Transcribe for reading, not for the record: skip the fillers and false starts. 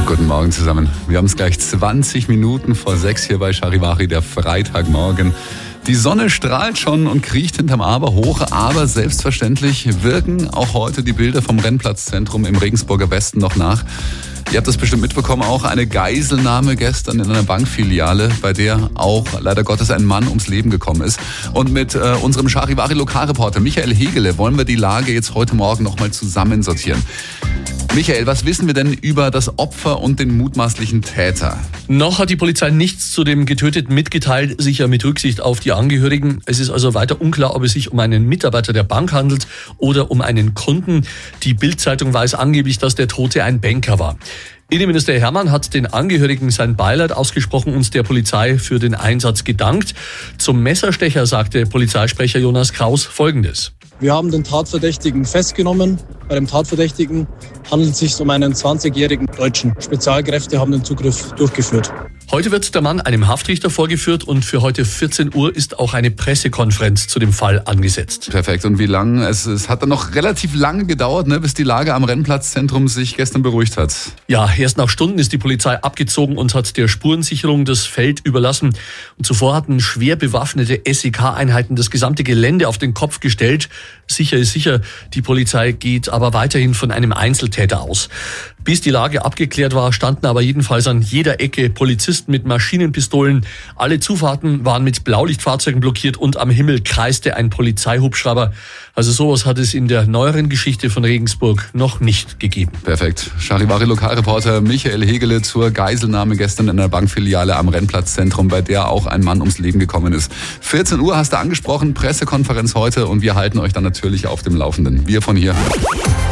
Guten Morgen zusammen. Wir haben es gleich 20 Minuten vor 6 hier bei Charivari, der Freitagmorgen. Die Sonne strahlt schon und kriecht hinterm Aber hoch, aber selbstverständlich wirken auch heute die Bilder vom Rennplatzzentrum im Regensburger Westen noch nach. Ihr habt das bestimmt mitbekommen, auch eine Geiselnahme gestern in einer Bankfiliale, bei der auch leider Gottes ein Mann ums Leben gekommen ist. Und mit unserem Charivari-Lokalreporter Michael Hegele wollen wir die Lage jetzt heute Morgen nochmal zusammensortieren. Michael, was wissen wir denn über das Opfer und den mutmaßlichen Täter? Noch hat die Polizei nichts zu dem Getöteten mitgeteilt, sicher mit Rücksicht auf die Angehörigen. Es ist also weiter unklar, ob es sich um einen Mitarbeiter der Bank handelt oder um einen Kunden. Die Bild-Zeitung weiß angeblich, dass der Tote ein Banker war. Innenminister Hermann hat den Angehörigen sein Beileid ausgesprochen und der Polizei für den Einsatz gedankt. Zum Messerstecher sagte Polizeisprecher Jonas Kraus Folgendes. Wir haben den Tatverdächtigen festgenommen. Bei dem Tatverdächtigen handelt es sich um einen 20-jährigen Deutschen. Spezialkräfte haben den Zugriff durchgeführt. Heute wird der Mann einem Haftrichter vorgeführt und für heute 14 Uhr ist auch eine Pressekonferenz zu dem Fall angesetzt. Perfekt. Und wie lange? Es hat dann noch relativ lange gedauert, bis die Lage am Rennplatzzentrum sich gestern beruhigt hat. Ja, erst nach Stunden ist die Polizei abgezogen und hat der Spurensicherung das Feld überlassen. Und zuvor hatten schwer bewaffnete SEK-Einheiten das gesamte Gelände auf den Kopf gestellt. Sicher ist sicher, die Polizei geht aber weiterhin von einem Einzeltäter aus. Bis die Lage abgeklärt war, standen aber jedenfalls an jeder Ecke Polizisten mit Maschinenpistolen. Alle Zufahrten waren mit Blaulichtfahrzeugen blockiert und am Himmel kreiste ein Polizeihubschrauber. Also sowas hat es in der neueren Geschichte von Regensburg noch nicht gegeben. Perfekt. Charivari-Lokalreporter Michael Hegele zur Geiselnahme gestern in der Bankfiliale am Rennplatzzentrum, bei der auch ein Mann ums Leben gekommen ist. 14 Uhr hast du angesprochen, Pressekonferenz heute und wir halten euch dann natürlich auf dem Laufenden. Wir von hier.